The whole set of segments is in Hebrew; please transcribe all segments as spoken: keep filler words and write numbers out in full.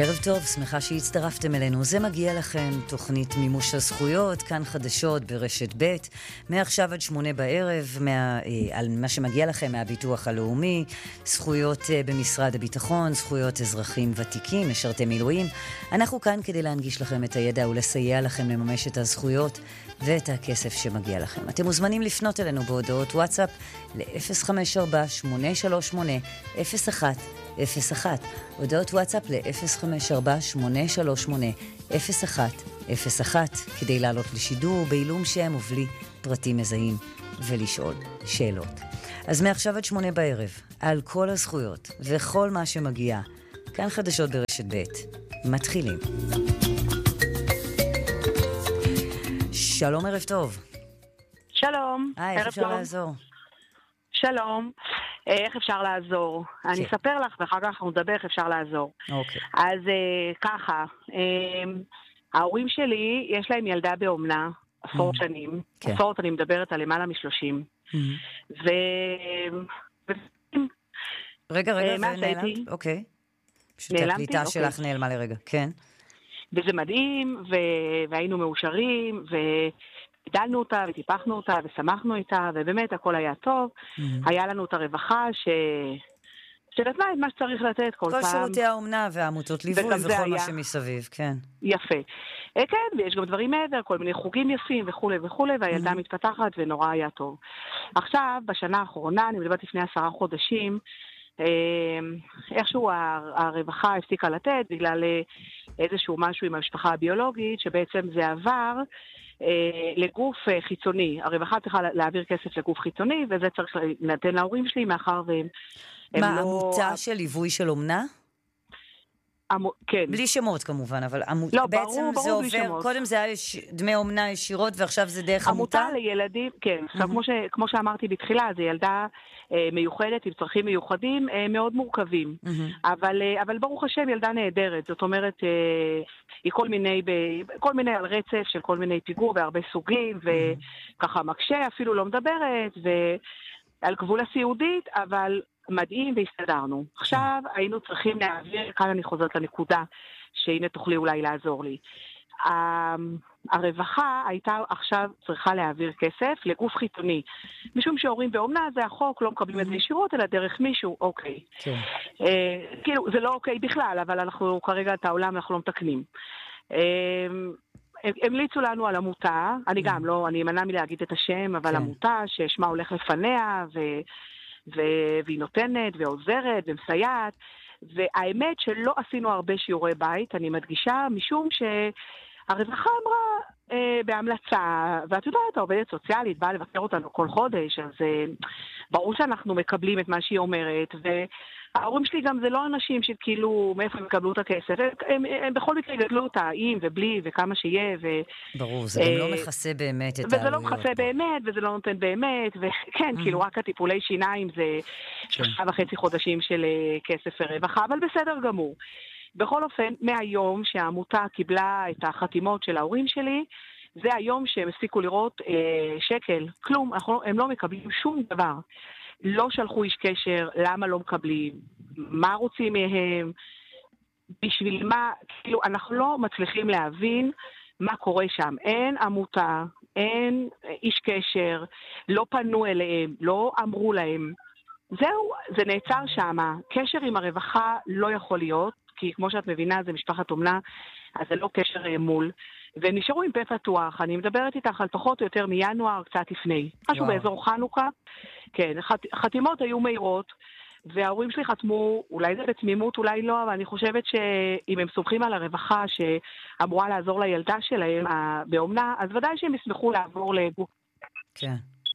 ערב טוב, שמחה שהצטרפתם אלינו. זה מגיע לכם, תוכנית מימוש הזכויות, כאן חדשות ברשת ב', מעכשיו עד שמונה בערב, מה, אה, על מה שמגיע לכם מהביטוח הלאומי, זכויות אה, במשרד הביטחון, זכויות אזרחים ותיקים, משרתי מילואים. אנחנו כאן כדי להנגיש לכם את הידע ולסייע לכם לממש את הזכויות ואת הכסף שמגיע לכם. אתם מוזמנים לפנות אלינו בהודעות וואטסאפ ל-אפס חמש ארבע שמונה שלוש שמונה אפס אחת אפס אחת. הודעות וואטסאפ ל-אפס חמש ארבע שמונה שלוש שמונה אפס אחת אפס אחת כדי לעלות לשידור בעילום שם ובלי פרטים מזהים ולשאול שאלות. אז מעכשיו עד שמונה בערב, על כל הזכויות וכל מה שמגיע, כאן חדשות ברשת ב', מתחילים. שלום, ערב טוב. שלום. היי, איך אפשר לעזור? שלום. איך אפשר לעזור? אני אספר לך, ואחר כך אנחנו נדבר איך אפשר לעזור. אוקיי. אז ככה, ההורים שלי, יש להם ילדה באומנה, עשרות שנים. עשרות, אני מדברת על למעלה משלושים. ו... רגע, רגע, ונעלמת? אוקיי. פשוט הקליטה שלך נעלמה לרגע, כן. וזה מדהים, והיינו מאושרים, ו... גדלנו אותה וטיפחנו אותה ושמחנו איתה, ובאמת הכל היה טוב. היה לנו את הרווחה ש... שנתנה את מה שצריך לתת כל פעם. כל שירותי האומנה והעמותות ליווי וכל מה שמסביב, כן. יפה. כן, ויש גם דברים מעבר, כל מיני חוגים יפים וכו' וכו', והילדה מתפתחת ונורא היה טוב. עכשיו, בשנה האחרונה, אני מדברת לפני עשרה חודשים, איכשהו הרווחה הפסיקה לתת בגלל איזשהו משהו עם המשפחה הביולוגית, שבעצם זה עבר לגוף חיצוני. הרווחה צריכה להעביר כסף לגוף חיצוני, וזה צריך לתת להורים שלי מאחר והם... מה, עמותה של ליווי של אומנה? כן. בלי שמות כמובן, אבל לא, בעצם ברור, זה ברור בלי עובר, שמות. קודם זה היה דמי אומנה ישירות, ועכשיו זה דרך עמותה? עמותה לילדים, כן. עכשיו, כמו ש- כמו שאמרתי בתחילה, זו ילדה אה, מיוחדת, עם צרכים מיוחדים, אה, מאוד מורכבים. אבל, אה, אבל ברוך השם, ילדה נהדרת. זאת אומרת, אה, היא כל מיני, ב- כל מיני על רצף של כל מיני פיגור והרבה סוגים, וככה מקשה, אפילו לא מדברת, ועל גבול הסיעודית, אבל... מדהים והסתדרנו. עכשיו היינו צריכים להעביר, כאן אני חוזרת לנקודה, שהנה תוכלי אולי לעזור לי. הרווחה הייתה עכשיו צריכה להעביר כסף לגוף חיתוני. משום שהורים באומנה זה החוק, לא מקבלים את זה ישירות, אלא דרך מישהו, אוקיי. כאילו, זה לא אוקיי בכלל, אבל אנחנו כרגע את העולם אנחנו לא מתקנים. המליצו לנו על עמותה, אני גם לא, אני אמנע מלהגיד את השם, אבל עמותה ששמה הולך לפניה, ו... ו- והיא נותנת ועוזרת ומסייעת, והאמת שלא עשינו הרבה שיעורי בית, אני מדגישה, משום שהרווחה אמרה אה, בהמלצה, ואת יודעת, העובדת סוציאלית באה לבקר אותנו כל חודש, אז אה, ברור שאנחנו מקבלים את מה שהיא אומרת, וההורים שלי גם זה לא אנשים שכאילו מאיפה הם יקבלו את הכסף, הם, הם, הם בכל מקרה יגדלו אותה, עם ובלי וכמה שיהיה. ו, ברור, זה גם לא מכסה באמת את העלויות. וזה לא מכסה באמת, וזה לא נותן באמת, וכן, כאילו רק הטיפולי שיניים זה שלושה וחצי חודשים של כסף ורווחה, אבל בסדר גמור. בכל אופן, מהיום שהעמותה קיבלה את החתימות של ההורים שלי, זה היום שהם הפסיקו לראות אה, שקל, כלום, אנחנו, הם לא מקבלים שום דבר. לא שלחו איש קשר, למה לא מקבלים, מה רוצים מהם, בשביל מה, כאילו, אנחנו לא מצליחים להבין מה קורה שם. אין עמותה, אין איש קשר, לא פנו אליהם, לא אמרו להם. זהו, זה נעצר שם. קשר עם הרווחה לא יכול להיות, כי כמו שאת מבינה, זה משפחת אומנה, אז זה לא קשר מול. והם נשארו עם פה פתוח. אני מדברת איתך על פחות או יותר מינואר, קצת לפני. משהו באזור חנוכה. כן, חתימות היו מהירות, וההורים שלי חתמו, אולי זה בתמימות, אולי לא, אבל אני חושבת שאם הם סומכים על הרווחה שאמורה לעזור לילדה שלהם באומנה, אז ודאי שהם ישמחו לעבור לגוף. כן.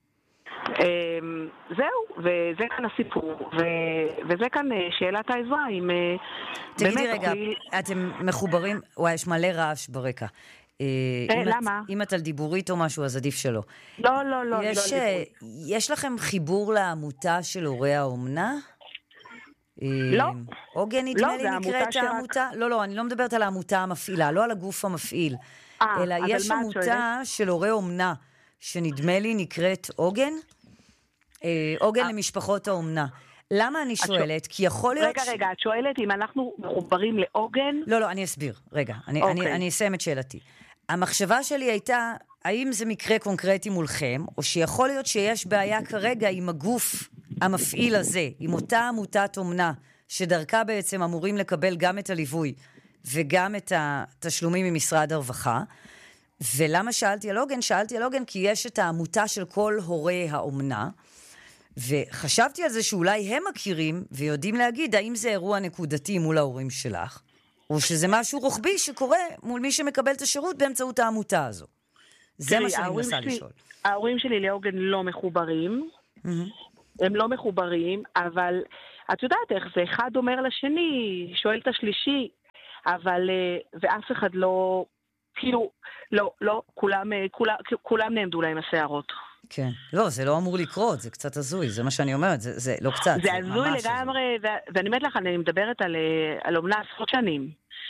זהו, וזה כאן הסיפור, וזה כאן שאלת העזרה. תגידי רגע, אתם מחוברים, וואי, יש מלא רעש ברקע. למה? אם את על דיבורית או משהו, אז עדיף שלא. לא, לא, לא. יש לכם חיבור לעמותה של הורי האומנה? לא. עוגן, נדמה לי נקראת העמותה? לא, לא, אני לא מדברת על העמותה המפעילה, לא על הגוף המפעיל, אלא יש עמותה של הורי אומנה, שנדמה לי נקראת עוגן, עוגן למשפחות האומנה. למה אני שואלת? כי יכול להיות... רגע, רגע, את שואלת אם אנחנו מחוברים לעוגן? לא, לא, אני אסביר. רגע, אני, okay. אני, אני אסיים את שאלתי. המחשבה שלי הייתה, האם זה מקרה קונקרטי מולכם, או שיכול להיות שיש בעיה כרגע עם הגוף המפעיל הזה, עם אותה עמותת אומנה, שדרכה בעצם אמורים לקבל גם את הליווי, וגם את התשלומים ממשרד הרווחה. ולמה שאלתי על עוגן? שאלתי על עוגן כי יש את העמותה של כל הורי האומנה, וחשבתי על זה שאולי הם מכירים ויודעים להגיד האם זה אירוע נקודתי מול ההורים שלך, או שזה משהו רוחבי שקורה מול מי שמקבל את השירות באמצעות העמותה הזו. זה מה שאני מנסה לשאול. ההורים שלי לעוגן לא מחוברים, הם לא מחוברים, אבל את יודעת איך זה, אחד אומר לשני, שואל את השלישי, אבל, ואף אחד לא, כאילו, לא, לא, כולם, כולם, כולם נעמדו להם השערות. כן. לא, זה לא אמור לקרות, זה קצת הזוי, זה מה שאני אומרת, זה, זה לא קצת. זה הזוי לגמרי, ו- ואני אומרת לך, אני מדברת על, על אומנה עשרות שנים.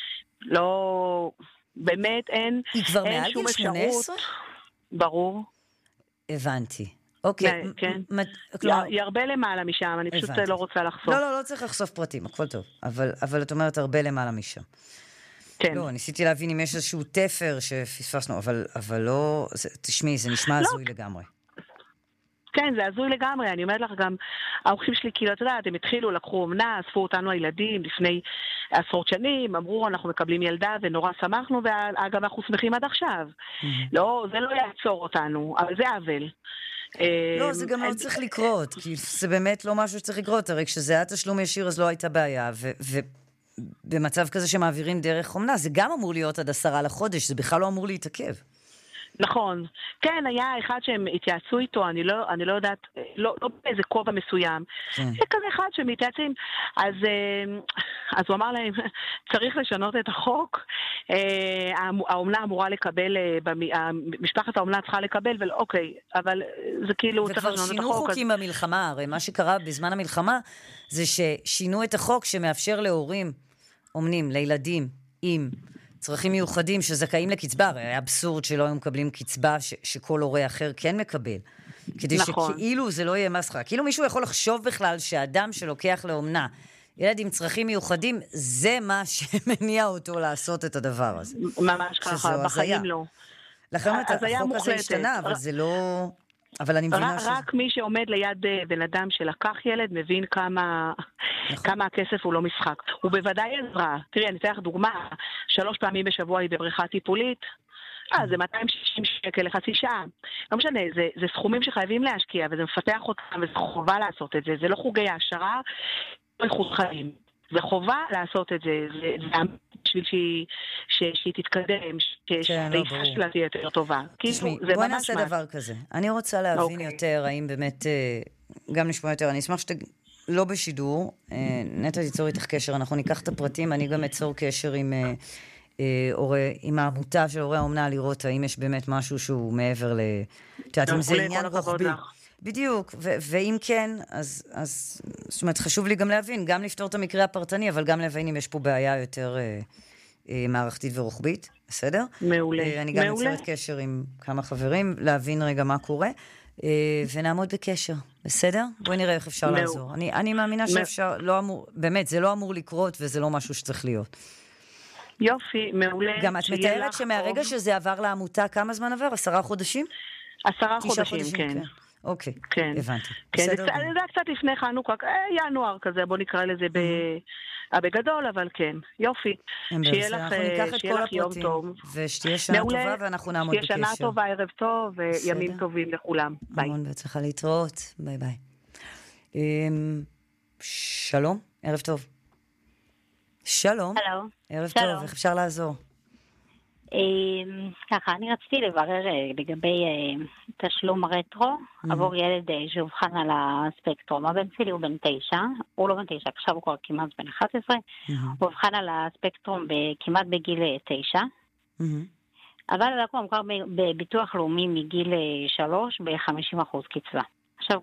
לא, באמת אין, היא כבר אין מעל גיל שמונה עשרה? ברור. הבנתי. אוקיי. כן. מ- כלומר... היא הרבה למעלה משם, אני פשוט הבנתי. לא רוצה לחשוף. לא, לא, לא צריך לחשוף פרטים, הכל טוב. אבל, אבל את אומרת הרבה למעלה משם. כן. לא, ניסיתי להבין אם יש איזשהו תפר שפספסנו, אבל, אבל לא, זה, תשמעי, זה נשמע לא. הזוי לגמרי. כן, זה הזוי לגמרי, אני אומרת לך גם, האורחים שלי, כאילו, אתה יודעת, הם התחילו, לקחו אומנה, אספו אותנו הילדים לפני עשרות שנים, אמרו, אנחנו מקבלים ילדה, ונורא שמחנו, ואגב, אנחנו שמחים עד עכשיו. לא, זה לא יעצור אותנו, אבל זה עוול. לא, זה גם לא צריך לקרות, כי זה באמת לא משהו שצריך לקרות, הרי כשזה היה תשלום ישיר, אז לא הייתה בעיה, ובמצב כזה שמעבירים דרך אומנה, זה גם אמור להיות עד עשרה לחודש, זה בכלל לא אמור להתעכב. נכון. כן, היה אחד שהם התייעצו איתו, אני לא, אני לא יודעת, לא, לא באיזה כובע מסוים. כן. זה כזה אחד שמתייעצים, אז, אז הוא אמר להם, צריך לשנות את החוק, האומנה אמורה לקבל, משפחת האומנה צריכה לקבל, ואוקיי, אבל זה כאילו צריך לשנות את החוק. וכבר שינו חוקים אז... במלחמה, הרי מה שקרה בזמן המלחמה, זה ששינו את החוק שמאפשר להורים, אומנים, לילדים, עם... צרכים מיוחדים שזכאים לקצבה, הרי היה אבסורד שלא היו מקבלים קצבה ש- שכל הורה אחר כן מקבל. כדי נכון. שכאילו זה לא יהיה מסחרה. כאילו מישהו יכול לחשוב בכלל שהאדם שלוקח לאומנה, ילד עם צרכים מיוחדים, זה מה שמניע אותו לעשות את הדבר הזה. ממש ככה, בחיים לא. לכן החוק הזה השתנה, אבל זה לא... אבל אני מבינה שזה... רק מי שעומד ליד בן אדם שלקח ילד, מבין כמה, כמה הכסף הוא לא משחק. הוא בוודאי עזרה. תראי, אני אתן לך דוגמה, שלוש פעמים בשבוע היא בבריכה טיפולית, אה, זה מאתיים ושישים שקל לחצי שעה. לא משנה, זה, זה סכומים שחייבים להשקיע, וזה מפתח אותם, וזה חובה לעשות את זה. זה לא חוגי העשרה, לא איכות חיים. זה חובה לעשות את זה. זה, זה בשביל שהיא, שהיא תתקדם, שהאישה שלה תהיה יותר טובה. תשמעי, בואי נעשה דבר כזה. אני רוצה להבין יותר, האם באמת, גם לשמוע יותר, אני אשמח שאתה לא בשידור, נטע תיצור איתך קשר, אנחנו ניקח את הפרטים, אני גם אצור קשר עם... עם העמותה של הורי האומנה, לראות האם יש באמת משהו שהוא מעבר ל... את יודעת, אם זה עניין רוחבי. בדיוק, ואם כן, אז זאת אומרת, חשוב לי גם להבין, גם לפתור את המקרה הפרטני, אבל גם להבין אם יש פה בעיה יותר מערכתית ורוחבית, בסדר? מעולה. אני גם יוצרת קשר עם כמה חברים, להבין רגע מה קורה, ונעמוד בקשר, בסדר? בואי נראה איך אפשר לעזור. אני מאמינה שאפשר, לא אמור, באמת, זה לא אמור לקרות, וזה לא משהו שצריך להיות. יופי, מעולה. גם את מתארת שמהרגע שזה עבר לעמותה, כמה זמן עבר? עשרה חודשים? עשרה חודשים, כן. אוקיי, הבנתי. זה היה קצת לפני חנוכה, ינואר כזה, בוא נקרא לזה בגדול, אבל כן, יופי. שיהיה לך יום טוב. ושתהיה שנה טובה ואנחנו נעמוד בקשר. שתהיה שנה טובה, ערב טוב, וימים טובים לכולם. ביי. המון בהצלחה להתראות, ביי ביי. שלום, ערב טוב. שלום. שלום. ערב טוב, איך אפשר לעזור? ככה, אני רציתי לברר לגבי תשלום רטרו עבור ילד שאובחן על הספקטרום. הבן שלי הוא בן תשע, הוא לא בן תשע, עכשיו הוא כבר כמעט בן אחת עשרה, הוא אובחן על הספקטרום כמעט בגיל תשע, אבל אנחנו מוכר בביטוח לאומי מגיל שלוש ב-חמישים אחוז קצבה. עכשיו,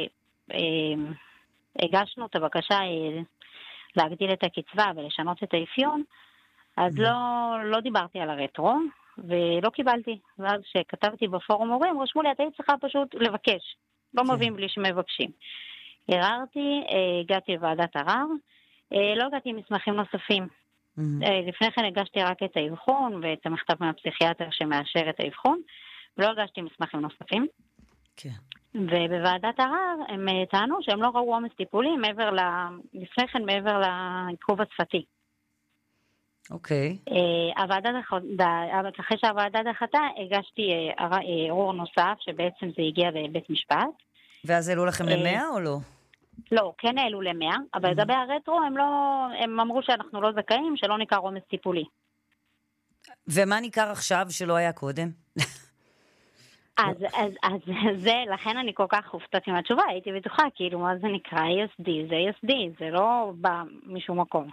כשהגשנו את הבקשה להגדיל את הקצבה ולשנות את האפיון, אז לא, לא דיברתי על הרטרו, ולא קיבלתי. ואז שכתבתי בפורום הורים, רשמו לי, אתה צריכה פשוט לבקש. לא מביאים בלי שמבקשים. ערערתי, הגעתי לוועדת ערר, לא הגעתי עם מסמכים נוספים. לפני כן הגשתי רק את האבחון ואת המכתב מהפסיכיאטר שמאשר את האבחון, ולא הגשתי מסמכים נוספים. כן. ובוועדת ערר הם טענו שהם לא ראו עומס טיפולי מעבר ל... לפני כן מעבר לעיכוב השפתי. אוקיי. הוועדה, אחרי שהוועדה דחתה, הגשתי ערעור נוסף שבעצם זה הגיע לבית משפט. ואז העלו לכם למאה או לא? לא, כן העלו למאה, אבל לגבי הרטרו הם לא, הם אמרו שאנחנו לא זכאים, שלא ניכר עומס טיפולי. ומה ניכר עכשיו שלא היה קודם? אז, אז, אז זה, לכן אני כל כך הופתעתי מהתשובה, הייתי בטוחה, כאילו, מה זה נקרא אי אס די? זה אי אס די, זה לא בא משום מקום.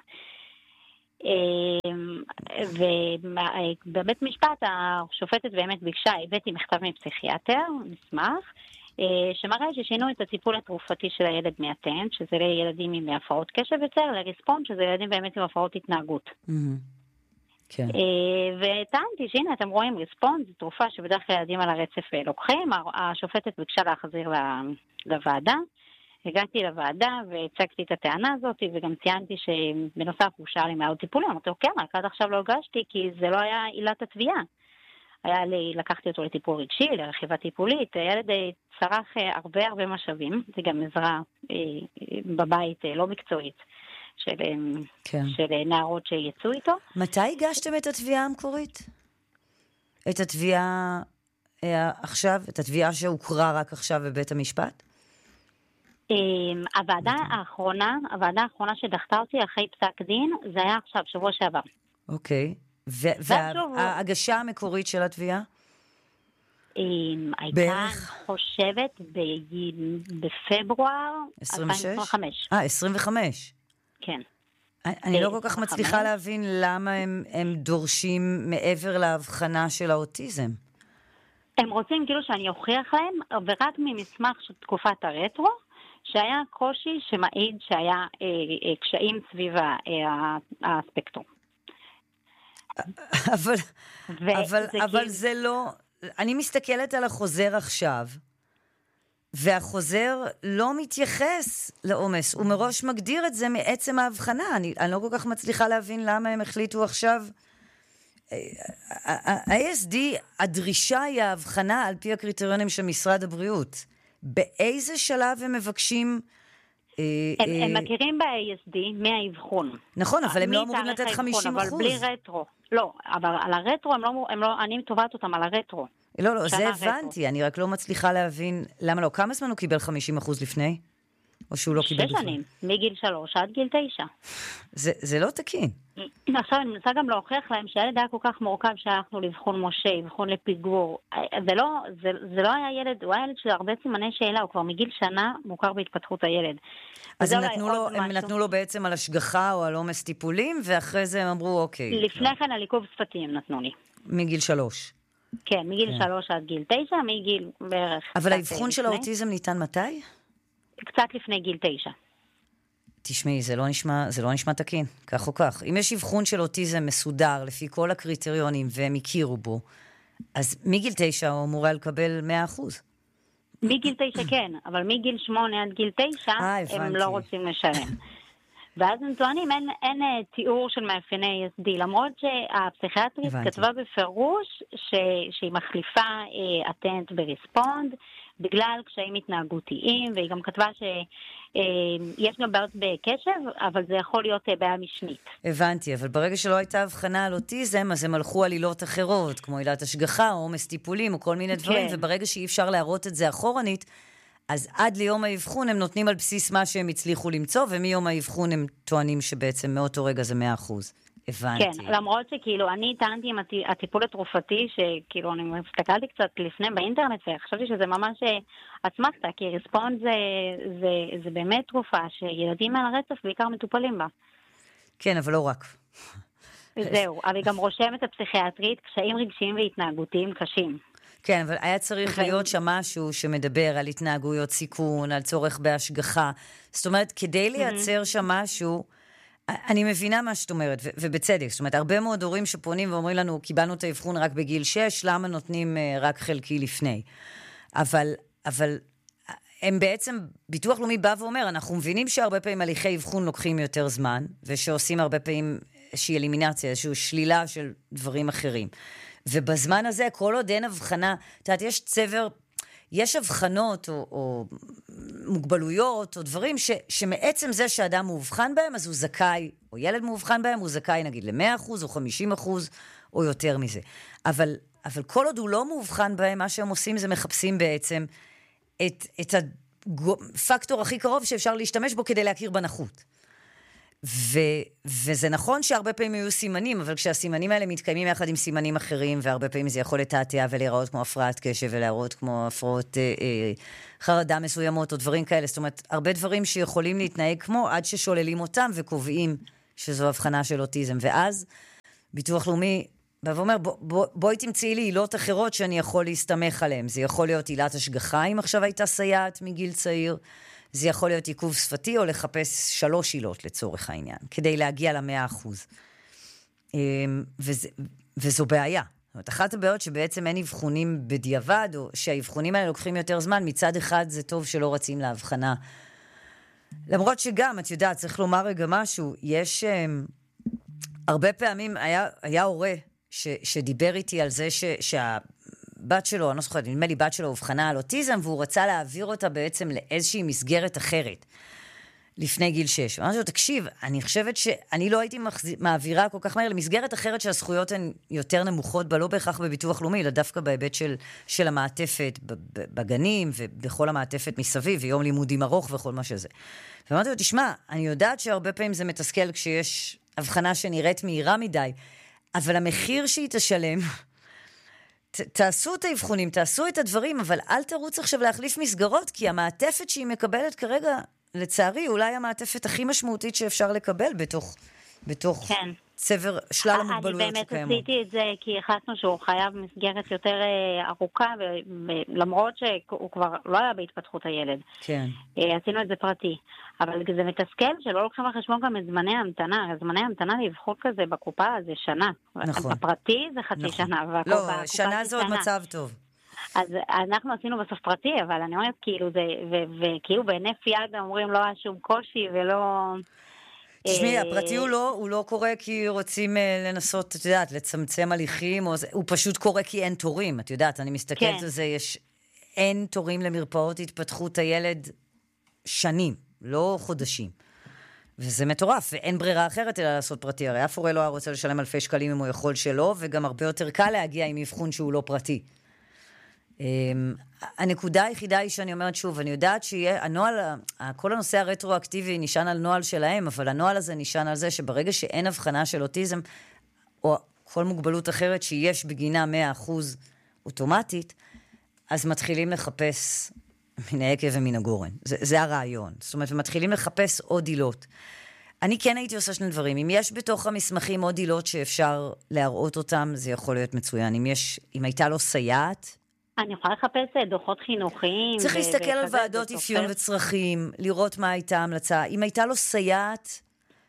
ובבית משפט השופטת באמת ביקשה, הבאתי מכתב מפסיכיאטר, מסמך, שמראה ששינו את הטיפול התרופתי של הילד מהטנט, שזה לילדים עם הפרעות קשב יותר, לריספונד, שזה ילדים באמת עם הפרעות התנהגות. כן. וטענתי שהנה אתם רואים ריספונד, זו תרופה שבדרך כלל ילדים על הרצף לוקחים, השופטת ביקשה להחזיר לוועדה, הגעתי לוועדה והצגתי את הטענה הזאת וגם ציינתי שבנוסף הוא שאל לי מה עוד טיפולים, אמרתי אוקיי, רק עד עכשיו לא הגשתי כי זה לא היה עילת התביעה, היה לי, לקחתי אותו לטיפול רגשי, לרכיבה טיפולית, הילד צרך הרבה הרבה משאבים, זה גם עזרה בבית לא מקצועית. של, כן. של נערות שיצאו איתו. מתי הגשתם את התביעה המקורית? את התביעה אה, עכשיו? את התביעה שהוקרה רק עכשיו בבית המשפט? אה, הוועדה האחרונה, הוועדה האחרונה שדחתה אותי אחרי פסק דין, זה היה עכשיו, שבוע שעבר. אוקיי. וההגשה וה, המקורית של התביעה? אה, הייתה חושבת ב, בפברואר עשרים ושש? אלפיים עשרים וחמש. אה, עשרים וחמש. כן. אני לא כל כך מצליחה להבין למה הם, הם דורשים מעבר להבחנה של האוטיזם. הם רוצים כאילו שאני אוכיח להם, ורק ממסמך של תקופת הרטרו, שהיה קושי שמעיד שהיה אה, אה, קשיים סביב אה, הספקטרום. אבל, אבל, אבל כאילו... זה לא... אני מסתכלת על החוזר עכשיו, והחוזר לא מתייחס לעומס, הוא מראש מגדיר את זה מעצם ההבחנה. אני, אני לא כל כך מצליחה להבין למה הם החליטו עכשיו. ה-איי אס די, הדרישה היא ההבחנה על פי הקריטריונים של משרד הבריאות. באיזה שלב הם מבקשים... הם, הם מכירים ב-איי אס די מהאבחון. נכון, אבל הם לא אמורים לתת חמישים אחוז. אבל בלי רטרו. לא, אבל על הרטרו, הם לא, הם לא, אני תובעת אותם על הרטרו. לא, לא, זה הבנתי, אני רק לא מצליחה להבין, למה לא? כמה זמן הוא קיבל חמישים אחוז לפני? או שהוא לא קיבל לפני? שש שנים, מגיל שלוש עד גיל תשע. זה, זה לא תקין. עכשיו אני מנסה גם להוכיח להם שהילד היה כל כך מורכב שהלכנו לבחון משה, לבחון לפיגור. זה לא, זה, זה לא היה ילד, הוא היה ילד של הרבה סימני שאלה, הוא כבר מגיל שנה מוכר בהתפתחות הילד. אז הם נתנו, לו, הם נתנו לו בעצם על השגחה או על עומס טיפולים, ואחרי זה הם אמרו אוקיי. לפני כן על עיכוב שפתי הם נתנו לי. מגיל שלוש. כן, מגיל כן. שלוש עד גיל תשע, מגיל בערך... אבל האבחון של האוטיזם ניתן מתי? קצת לפני גיל תשע. תשמעי, זה לא נשמע, זה לא נשמע תקין, כך או כך. אם יש אבחון של אוטיזם מסודר לפי כל הקריטריונים והם הכירו בו, אז מגיל תשע הוא אמור לקבל מאה אחוז. מגיל תשע כן, אבל מגיל שמונה עד גיל תשע 아, הם לא רוצים לשלם. ואז הם טוענים, אין, אין תיאור של מאפייני איי אס די, למרות שהפסיכיאטרית כתבה בפירוש ש, שהיא מחליפה אה, אטנט בריספונד, בגלל קשיים התנהגותיים, והיא גם כתבה שיש גם בעיות בקשב, אבל זה יכול להיות בעיה משנית. הבנתי, אבל ברגע שלא הייתה הבחנה על אוטיזם, אז הם הלכו על עילות אחרות, כמו עילת השגחה, או עומס טיפולים, או כל מיני דברים, כן. וברגע שאי אפשר להראות את זה אחורנית, אז עד ליום האבחון הם נותנים על בסיס מה שהם הצליחו למצוא, ומיום האבחון הם טוענים שבעצם מאותו רגע זה מאה אחוז. הבנתי. כן, למרות שכאילו אני טענתי עם הטיפול התרופתי, שכאילו אני מסתכלתי קצת לפני באינטרנט, וחשבתי שזה ממש אסמכתה, כי ריספונד זה, זה, זה באמת תרופה שילדים מעל הרצף בעיקר מטופלים בה. כן, אבל לא רק. זהו, אבל גם רושמת הפסיכיאטרית קשיים רגשיים והתנהגותיים קשים. כן, אבל היה צריך להיות שם משהו שמדבר על התנהגויות סיכון, על צורך בהשגחה. זאת אומרת, כדי לייצר שם משהו, אני מבינה מה שאת אומרת, ובצדק. זאת אומרת, הרבה מאוד הורים שפונים ואומרים לנו, קיבלנו את האבחון רק בגיל שש, למה נותנים רק חלקי לפני? אבל, אבל הם בעצם, ביטוח לאומי בא ואומר, אנחנו מבינים שהרבה פעמים הליכי אבחון לוקחים יותר זמן, ושעושים הרבה פעמים איזושהי אלימינציה, איזושהי שלילה של דברים אחרים. ובזמן הזה, כל עוד אין הבחנה, את יודעת, יש צבר, יש הבחנות או, או מוגבלויות או דברים ש, שמעצם זה שאדם מאובחן בהם, אז הוא זכאי, או ילד מאובחן בהם, הוא זכאי נגיד ל-מאה אחוז או חמישים אחוז או יותר מזה. אבל, אבל כל עוד הוא לא מאובחן בהם, מה שהם עושים זה מחפשים בעצם את, את הפקטור הכי קרוב שאפשר להשתמש בו כדי להכיר בנכות. ו, וזה נכון שהרבה פעמים יהיו סימנים, אבל כשהסימנים האלה מתקיימים יחד עם סימנים אחרים, והרבה פעמים זה יכול לתעתע ולהיראות כמו הפרעת קשב, ולהראות כמו הפרעות אה, אה, חרדה מסוימות, או דברים כאלה. זאת אומרת, הרבה דברים שיכולים להתנהג כמו, עד ששוללים אותם וקובעים שזו הבחנה של אוטיזם. ואז ביטוח לאומי בא ואומר, בוא, בוא, בואי תמצאי לי עילות אחרות שאני יכול להסתמך עליהן. זה יכול להיות עילת השגחה, אם עכשיו הייתה סייעת מגיל צעיר, זה יכול להיות עיכוב שפתי, או לחפש שלוש עילות לצורך העניין, כדי להגיע למאה אחוז. וזה, וזו בעיה. זאת אומרת, אחת הבעיות שבעצם אין אבחונים בדיעבד, או שהאבחונים האלה לוקחים יותר זמן, מצד אחד זה טוב שלא רצים להבחנה. למרות שגם, את יודעת, צריך לומר רגע משהו, יש הרבה פעמים, היה, היה הורה ש, שדיבר איתי על זה ש, שה... בת שלו, אני לא זוכרת, נדמה לי בת שלו הובחנה על אוטיזם, והוא רצה להעביר אותה בעצם לאיזושהי מסגרת אחרת, לפני גיל שש. אמרתי לו, תקשיב, אני חושבת שאני לא הייתי מעבירה כל כך מהר למסגרת אחרת שהזכויות הן יותר נמוכות בה, לא בהכרח בביטוח לאומי, אלא דווקא בהיבט של, של המעטפת בגנים, ובכל המעטפת מסביב, ויום לימודים ארוך וכל מה שזה. ואמרתי לו, תשמע, אני יודעת שהרבה פעמים זה מתסכל כשיש הבחנה שנראית מהירה מדי, אבל המחיר שהיא תשלם תעשו את האבחונים, תעשו את הדברים, אבל אל תרוץ עכשיו להחליף מסגרות, כי המעטפת שהיא מקבלת כרגע, לצערי, אולי המעטפת הכי משמעותית שאפשר לקבל בתוך, בתוך כן. צבר שלל המוגבלויות שקיימות. אני באמת עשיתי את זה, כי החלטנו שהוא חייב מסגרת יותר ארוכה, למרות שהוא כבר לא היה בהתפתחות הילד. כן. עשינו את זה פרטי. אבל זה מתסכל שלא לוקחים לחשבון גם את זמני ההמתנה. זמני ההמתנה לאבחון כזה בקופה זה שנה. נכון. בפרטי זה חצי נכון. שנה. לא, שנה זה עוד מצב טוב. אז אנחנו עשינו בסוף פרטי, אבל אני אומרת כאילו זה, וכאילו בהינף יד אומרים לא היה שום קושי ולא... תשמעי, הפרטי הוא לא, הוא לא קורה כי רוצים לנסות, את יודעת, לצמצם הליכים, או זה, הוא פשוט קורה כי אין תורים, את יודעת, אני מסתכלת כן. על זה, יש, אין תורים למרפאות התפתחות הילד שנים, לא חודשים. וזה מטורף, ואין ברירה אחרת אלא לעשות פרטי, הרי אף הורה לא רוצה לשלם אלפי שקלים אם הוא יכול שלא, וגם הרבה יותר קל להגיע עם אבחון שהוא לא פרטי. הנקודה היחידה היא שאני אומרת שוב, אני יודעת שיהיה, הנועל, כל הנושא הרטרואקטיבי נשען על נועל שלהם, אבל הנועל הזה נשען על זה שברגע שאין הבחנה של אוטיזם, או כל מוגבלות אחרת שיש בגינה מאה אחוז אוטומטית, אז מתחילים לחפש מן העקב ומן הגורן. זה, זה הרעיון. זאת אומרת, ומתחילים לחפש עוד עילות. אני כן הייתי עושה שני דברים. אם יש בתוך המסמכים עוד עילות שאפשר להראות אותם, זה יכול להיות מצוין. אם יש, אם הייתה לו סייעת, אני יכולה לחפש דוחות חינוכיים. צריך להסתכל על ועדות אפיון וצרכים, לראות מה הייתה המלצה. אם הייתה לו סייעת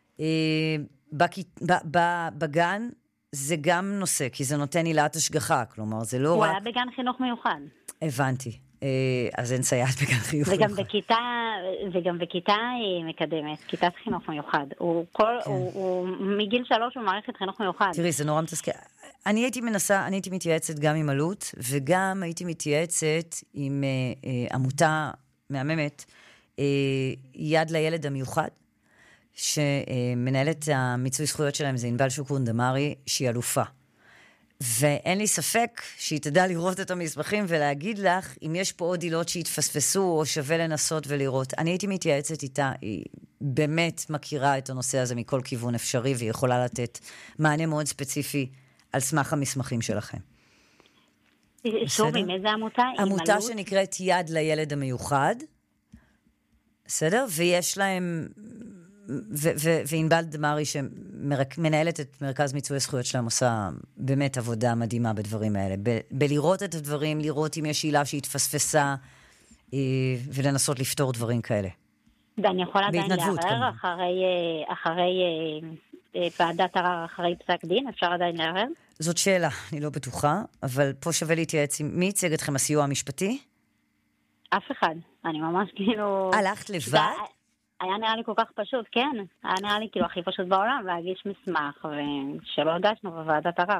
בגן, זה גם נושא, כי זה נותן עילת השגחה, כלומר, זה לא רק... הוא היה בגן חינוך מיוחד. הבנתי. אז אין סייעת בגן חינוך מיוחד. וגם בכיתה, וגם בכיתה מקדמת, כיתת חינוך מיוחד. הוא מגיל שלוש הוא מערכת חינוך מיוחד. תראי, זה נורא מתסכל. אני הייתי מנסה, אני הייתי מתייעצת גם עם עלות, וגם הייתי מתייעצת עם אה, אה, עמותה מהממת, אה, יד לילד המיוחד, שמנהלת המיצוי זכויות שלהם, זה ענבל שוקרון דמרי, שהיא אלופה. ואין לי ספק שהיא תדע לראות את המסמכים ולהגיד לך אם יש פה עוד עילות שהתפספסו או שווה לנסות ולראות. אני הייתי מתייעצת איתה, היא באמת מכירה את הנושא הזה מכל כיוון אפשרי, והיא יכולה לתת מענה מאוד ספציפי על סמך המסמכים שלכם. שוב, עם איזה עמותה? עמותה שנקראת יד לילד המיוחד. בסדר? ויש להם, וענבל דמרי שמנהלת את מרכז מיצוי הזכויות שלהם, עושה באמת עבודה מדהימה בדברים האלה. בלראות את הדברים, לראות אם יש עילה שהתפספסה, ולנסות לפתור דברים כאלה. ואני יכולה עדיין לערער אחרי ועדת ערר אחרי פסק דין? אפשר עדיין לערער? זאת שאלה, אני לא בטוחה, אבל פה שווה להתייעץ עם מי ייצג אתכם, הסיוע המשפטי? אף אחד. אני ממש כאילו... הלכת לבד? היה נראה לי כל כך פשוט, כן. היה נראה לי כאילו הכי פשוט בעולם להגיש מסמך, ושלא הגשנו בוועדת ערר.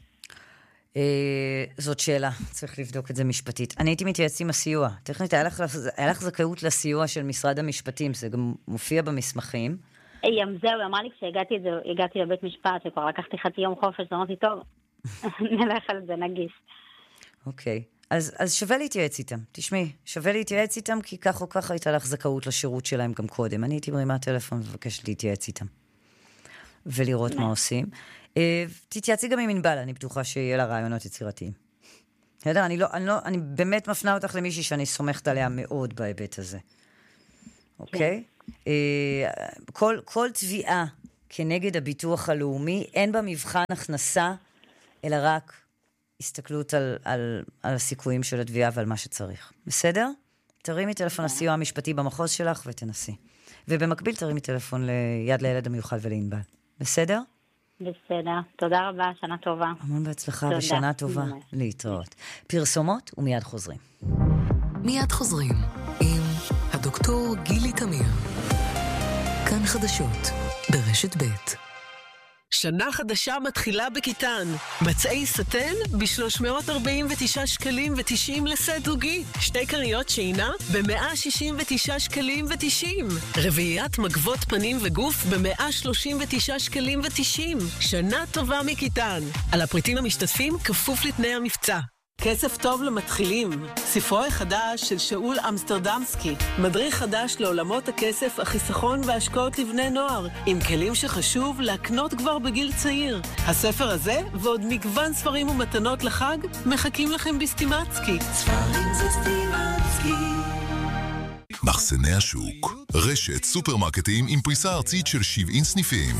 זאת שאלה, צריך לבדוק את זה משפטית. אני הייתי מתייעץ עם הסיוע. טכנית, היה לך, היה לך זכאות לסיוע של משרד המשפטים, זה גם מופיע במסמכים. ים זהו, היא אמרה לי כשהגעתי את זה, הגעתי לבית משפט, וכבר לקחתי חצי יום חופש, ואמרתי, טוב, נלך על זה, נגיש. אוקיי, אז, אז שווה להתייעץ איתם. תשמעי, שווה להתייעץ איתם, כי כך או כך הייתה לך זכאות לשירות שלהם גם קודם. אני הייתי מרימה טלפון ומבקשת להתייעץ איתם. ולראות מה עושים. תתייעצי גם עם ענבל, אני בטוחה שיהיה לה רעיונות יצירתיים. יודע, אני, לא, אני, לא, אני באמת מפנה אותך למישהי שאני סומכת עליה מאוד בהיבט הזה. אוקיי? כל, כל תביעה כנגד הביטוח הלאומי, אין בה מבחן הכנסה, אלא רק הסתכלות על, על, על הסיכויים של התביעה ועל מה שצריך. בסדר? תרימי טלפון לסיוע המשפטי במחוז שלך ותנסי. ובמקביל תרימי טלפון ליד לילד המיוחד ולענבל. בסדר? בסדר. תודה רבה, שנה טובה. המון בהצלחה ושנה טובה. להתראות. פרסומות ומיד חוזרים. מיד חוזרים עם הדוקטור גילי תמיר. כאן חדשות ברשת ב'. שנה חדשה מתחילה בכיתן. מצעי סטן ב-שלוש מאות ארבעים ותשעה שקלים ותשעים לסט זוגי. שתי קריות שינה ב-מאה שישים ותשעה שקלים ותשעים. רביעיית מגבות פנים וגוף ב-מאה שלושים ותשעה שקלים ותשעים. שנה טובה מכיתן. על הפריטים המשתתפים כפוף לתנאי המבצע. כסף טוב למתחילים. ספרו החדש של שאול אמסטרדמסקי. מדריך חדש לעולמות הכסף, החיסכון וההשקעות לבני נוער. עם כלים שחשוב להקנות כבר בגיל צעיר. הספר הזה ועוד מגוון ספרים ומתנות לחג מחכים לכם בסטימצקי. ספרים זה סטימצקי. מחסני השוק. רשת סופרמרקטים עם פריסה ארצית של שבעים סניפים.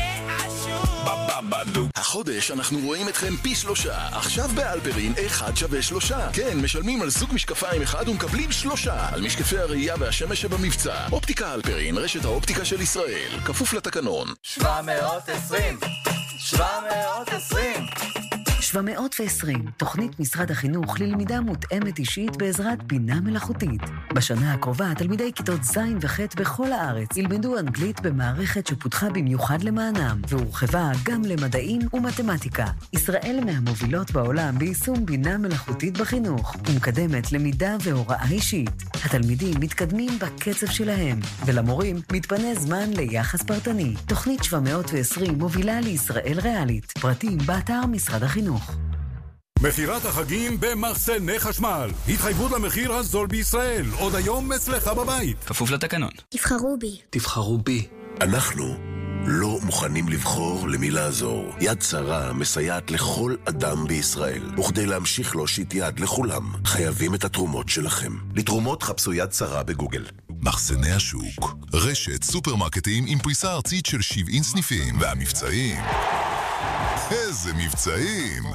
החודש אנחנו רואים אתכם פי שלושה. עכשיו באלפרין אחד שווה שלושה. כן, משלמים על סוג משקפיים אחד ומקבלים שלושה על משקפי הראייה והשמש שבמבצע. אופטיקה אלפרין, רשת האופטיקה של ישראל, כפוף לתקנון. שבע מאות ועשרים שבע מאות ועשרים שבע מאות ועשרים, תוכנית משרד החינוך ללמידה מותאמת אישית בעזרת בינה מלאכותית. בשנה הקרובה, תלמידי כיתות ז' וח' בכל הארץ ילמדו אנגלית במערכת שפותחה במיוחד למענם, והורחבה גם למדעים ומתמטיקה. ישראל מהמובילות בעולם ביישום בינה מלאכותית בחינוך, ומקדמת למידה והוראה אישית. התלמידים מתקדמים בקצב שלהם, ולמורים מתפנה זמן ליחס פרטני. תוכנית שבע מאות ועשרים מובילה לישראל ריאלית. פרטים באתר משרד החינוך. מחירת החגים במחסני חשמל. התחייבות למחיר הזול בישראל. עוד היום אצלך בבית. כפוף לתקנון. תבחרו בי. תבחרו בי. אנחנו לא מוכנים לבחור למי לעזור. יד שרה מסייעת לכל אדם בישראל. וכדי להמשיך להושיט יד לכולם, חייבים את התרומות שלכם. לתרומות חפשו יד שרה בגוגל. מחסני השוק. רשת סופרמרקטים עם פריסה ארצית של שבעים סניפים. והמבצעים... איזה מבצעים!